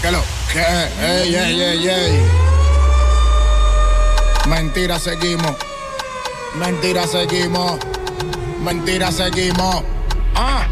¿Qué lo que? Ey, ey, ey, ey. Mentira seguimos. Mentira seguimos. Mentira seguimos. Ah.